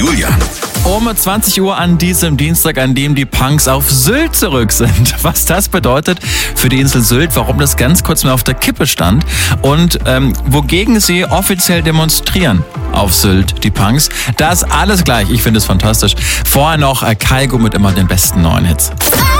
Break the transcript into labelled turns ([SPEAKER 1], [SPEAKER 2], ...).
[SPEAKER 1] Julian.
[SPEAKER 2] Um 20 Uhr an diesem Dienstag, an dem die Punks auf Sylt zurück sind. Was das bedeutet für die Insel Sylt, warum das ganz kurz mal auf der Kippe stand und wogegen sie offiziell demonstrieren auf Sylt, die Punks. Das alles gleich. Ich finde es fantastisch. Vorher noch Kygo mit immer den besten neuen Hits.